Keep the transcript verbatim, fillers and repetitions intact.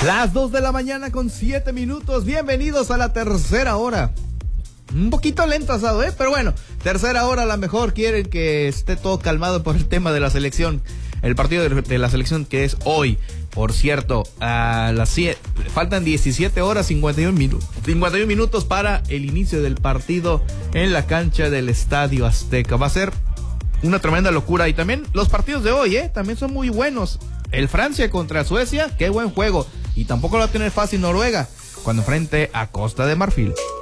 Las dos de la mañana con siete minutos. Bienvenidos a la tercera hora. Un poquito lento asado, ¿eh? Pero bueno, tercera hora a la mejor. Quieren que esté todo calmado por el tema de la selección. El partido de, de la selección que es hoy. Por cierto, a las siete, faltan diecisiete horas cincuenta y uno minutos, cincuenta y uno minutos para el inicio del partido en la cancha del Estadio Azteca. Va a ser una tremenda locura. Y también los partidos de hoy, ¿eh? También son muy buenos. El Francia contra Suecia, qué buen juego. Y tampoco lo va a tener fácil Noruega cuando enfrente a Costa de Marfil.